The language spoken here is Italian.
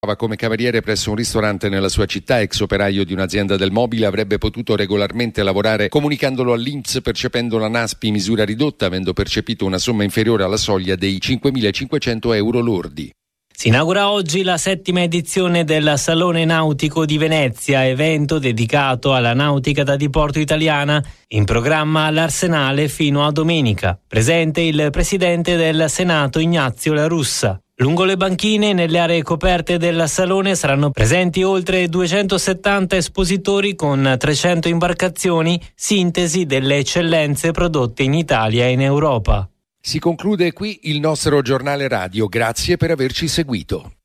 Come cameriere presso un ristorante nella sua città, ex operaio di un'azienda del mobile, avrebbe potuto regolarmente lavorare comunicandolo all'INPS, percependo la NASPI in misura ridotta, avendo percepito una somma inferiore alla soglia dei 5.500 euro lordi. Si inaugura oggi la 7ª edizione del Salone Nautico di Venezia, evento dedicato alla nautica da diporto italiana, in programma all'Arsenale fino a domenica. Presente il presidente del Senato Ignazio La Russa. Lungo le banchine e nelle aree coperte del salone saranno presenti oltre 270 espositori con 300 imbarcazioni, sintesi delle eccellenze prodotte in Italia e in Europa. Si conclude qui il nostro giornale radio. Grazie per averci seguito.